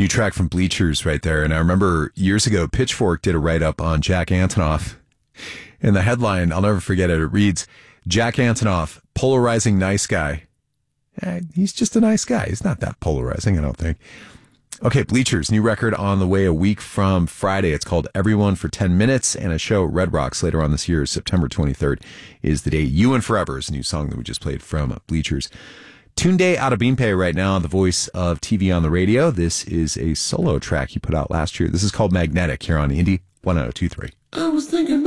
New track from Bleachers right there. And I remember years ago, Pitchfork did a write-up on Jack Antonoff. And the headline, I'll never forget it. It reads, Jack Antonoff, polarizing nice guy. He's just a nice guy. He's not that polarizing, I don't think. Okay, Bleachers, new record on the way a week from Friday. It's called Everyone for 10 Minutes, and a show at Red Rocks later on this year, September 23rd, is the day. You and Forever is a new song that we just played from Bleachers. Tunde Adebimpe right now, the voice of TV on the radio. This is a solo track he put out last year. This is called Magnetic here on Indie 1023. I was thinking